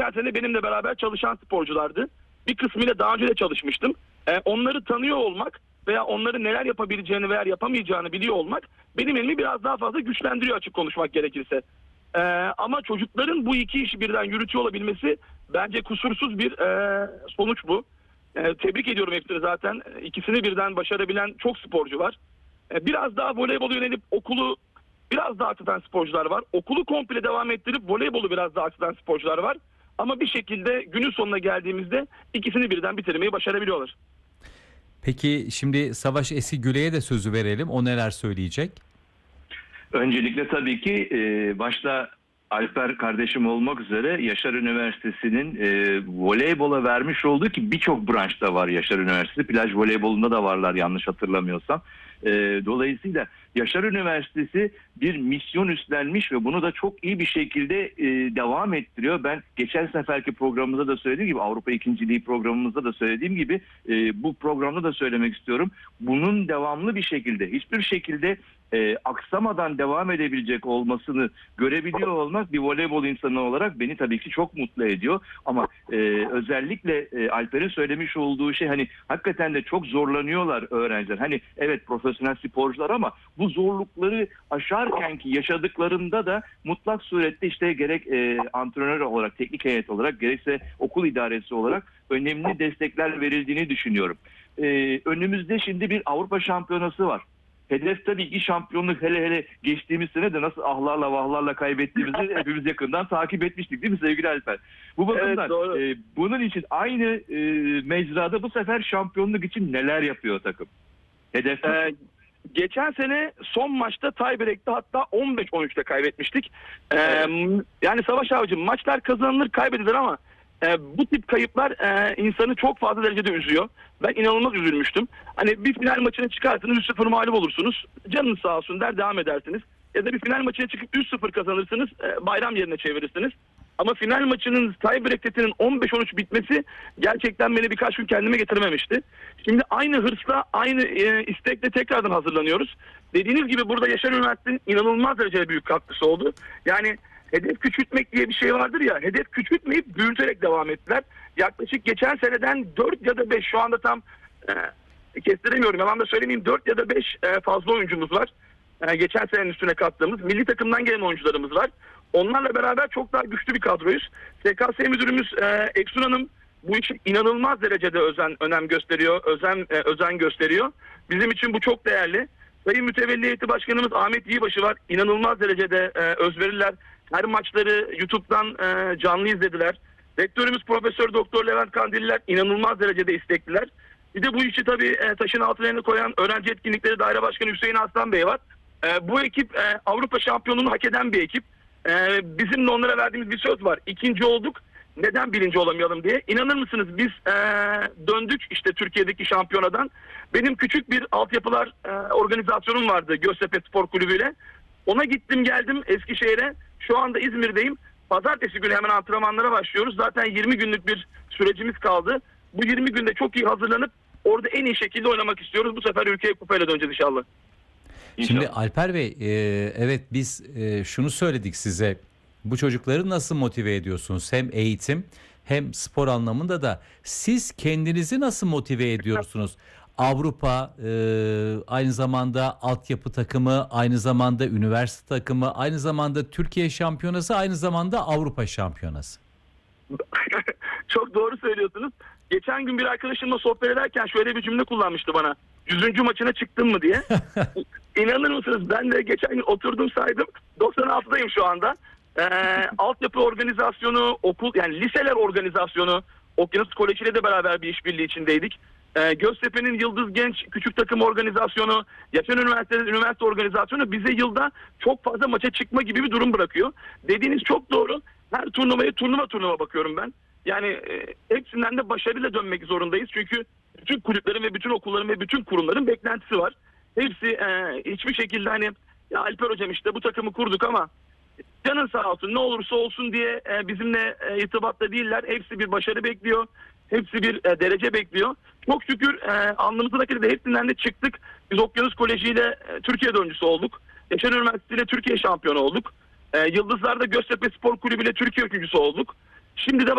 geçen sene benimle beraber çalışan sporculardı. Bir kısmıyla daha önce de çalışmıştım. Onları tanıyor olmak veya onların neler yapabileceğini veya yapamayacağını biliyor olmak benim elimi biraz daha fazla güçlendiriyor, açık konuşmak gerekirse. Ama çocukların bu iki işi birden yürütüyor olabilmesi bence kusursuz bir sonuç bu. Tebrik ediyorum hepsini zaten. İkisini birden başarabilen çok sporcu var. Biraz daha voleybolu yönelip okulu biraz daha aksadan sporcular var. Okulu komple devam ettirip voleybolu biraz daha aksadan sporcular var. Ama bir şekilde günün sonuna geldiğimizde ikisini birden bitirmeyi başarabiliyorlar. Peki şimdi Savaş Eskigüle'ye de sözü verelim. O neler söyleyecek? Öncelikle tabii ki başta Alper kardeşim olmak üzere Yaşar Üniversitesi'nin voleybola vermiş olduğu, ki birçok branşta var Yaşar Üniversitesi. Plaj voleybolunda da varlar yanlış hatırlamıyorsam. Dolayısıyla Yaşar Üniversitesi bir misyon üstlenmiş ve bunu da çok iyi bir şekilde devam ettiriyor. Ben geçen seferki programımızda da söylediğim gibi, Avrupa İkinciliği programımızda da söylediğim gibi bu programda da söylemek istiyorum. Bunun devamlı bir şekilde, hiçbir şekilde aksamadan devam edebilecek olmasını görebiliyor olmak bir voleybol insanı olarak beni tabii ki çok mutlu ediyor. Ama özellikle Alper'in söylemiş olduğu şey, hani hakikaten de çok zorlanıyorlar öğrenciler. Hani evet profesyonel sporcular ama bu zorlukları aşarken ki yaşadıklarında da mutlak surette işte gerek antrenör olarak, teknik heyet olarak, gerekse okul idaresi olarak önemli destekler verildiğini düşünüyorum. Önümüzde şimdi bir Avrupa şampiyonası var. Hedef tabii ki şampiyonluk, hele geçtiğimiz sene de nasıl ahlarla vahlarla kaybettiğimizi hepimiz yakından takip etmiştik değil mi sevgili Alper? Bu bakımdan Evet, bunun için aynı mecrada bu sefer şampiyonluk için neler yapıyor takım? Hedef Geçen sene son maçta tiebreak'te hatta 15-13'te kaybetmiştik. Yani Savaş abicim, maçlar kazanılır kaybedilir ama bu tip kayıplar insanı çok fazla derecede üzüyor. Ben inanılmaz üzülmüştüm. Hani bir final maçına çıkarsınız 3-0 mağlup olursunuz. Canınız sağ olsun der, devam edersiniz. Ya da bir final maçına çıkıp 3-0 kazanırsınız, bayram yerine çevirirsiniz. Ama final maçının tiebreak setinin 15-13 bitmesi gerçekten beni birkaç gün kendime getirmemişti. Şimdi aynı hırsla, aynı istekle tekrardan hazırlanıyoruz. Dediğiniz gibi burada Yaşar Üniversitesi'nin inanılmaz derecede büyük katkısı oldu. Yani hedef küçültmek diye bir şey vardır ya, hedef küçültmeyip büyüterek devam ettiler. Yaklaşık geçen seneden 4 ya da 5, şu anda tam kestiremiyorum, yalan da söylemeyeyim, 4 ya da 5 fazla oyuncumuz var. Geçen senenin üstüne kattığımız milli takımdan gelen oyuncularımız var. Onlarla beraber çok daha güçlü bir kadroyuz. SKS müdürümüz Eksun Hanım bu işe inanılmaz derecede önem gösteriyor, özen gösteriyor. Bizim için bu çok değerli. Sayın Mütevelli Heyeti Başkanımız Ahmet Yiğbaşı var. İnanılmaz derecede özveriler. Her maçları YouTube'dan canlı izlediler. Rektörümüz Profesör Doktor Levent Kandilliler inanılmaz derecede istekliler. Bir de bu işi tabii taşın altına koyan Öğrenci Etkinlikleri Daire Başkanı Hüseyin Aslan Bey var. Bu ekip Avrupa şampiyonluğunu hak eden bir ekip. Bizim de onlara verdiğimiz bir söz var. İkinci olduk, neden birinci olamayalım diye. İnanır mısınız biz döndük işte Türkiye'deki şampiyonadan. Benim küçük bir altyapılar organizasyonum vardı Göztepe Spor Kulübü ile. Ona gittim geldim Eskişehir'e. Şu anda İzmir'deyim. Pazartesi günü hemen antrenmanlara başlıyoruz. Zaten 20 günlük bir sürecimiz kaldı. Bu 20 günde çok iyi hazırlanıp orada en iyi şekilde oynamak istiyoruz. Bu sefer ülkeye kupayla döneceğiz inşallah. Şimdi Alper Bey, evet biz şunu söyledik size. Bu çocukları nasıl motive ediyorsunuz? Hem eğitim hem spor anlamında da siz kendinizi nasıl motive ediyorsunuz? Avrupa, aynı zamanda altyapı takımı, aynı zamanda üniversite takımı, aynı zamanda Türkiye şampiyonası, aynı zamanda Avrupa şampiyonası. Çok doğru söylüyorsunuz. Geçen gün bir arkadaşımla sohbet ederken şöyle bir cümle kullanmıştı bana. 100. maçına çıktın mı diye. İnanır mısınız? Ben de geçen gün oturdum saydım. 96'dayım şu anda. Altyapı organizasyonu, okul, yani liseler organizasyonu, Okyanus Koleji ile de beraber bir işbirliği içindeydik. Göztepe'nin Yıldız Genç Küçük Takım organizasyonu, Yaşar Üniversitesi'nin üniversite organizasyonu bize yılda çok fazla maça çıkma gibi bir durum bırakıyor. Dediğiniz çok doğru. Her turnuvaya turnuva bakıyorum ben. Yani hepsinden de başarıyla dönmek zorundayız. Çünkü bütün kulüplerin ve bütün okulların ve bütün kurumların beklentisi var. Hepsi hiçbir şekilde hani ya Alper hocam işte bu takımı kurduk ama canın sağ olsun ne olursa olsun diye bizimle irtibatta değiller. Hepsi bir başarı bekliyor. Hepsi bir derece bekliyor. Çok şükür alnımızdaki de hepsinden de çıktık. Biz Okyanus Koleji ile Türkiye dördüncüsü olduk. Yaşar Üniversitesi ile Türkiye şampiyonu olduk. Yıldızlar'da Göztepe Spor Kulübü ile Türkiye üçüncüsü olduk. Şimdi de